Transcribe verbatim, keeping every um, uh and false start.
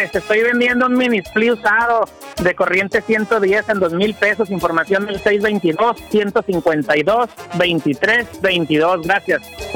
López, estoy vendiendo un mini split usado de corriente ciento diez en dos mil pesos. Información del seis veintidós, ciento cincuenta y dos, veintitrés veintidós. Gracias.